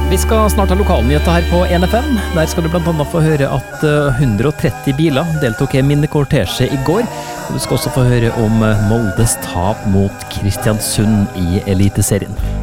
Vi skal snart ha lokalnyheter her på NFM. Der skal du blant annet få høre at 130 biler deltok i minnekortesje i går. Og du skal også få høre om Moldes tap mot Kristiansund i Eliteserien.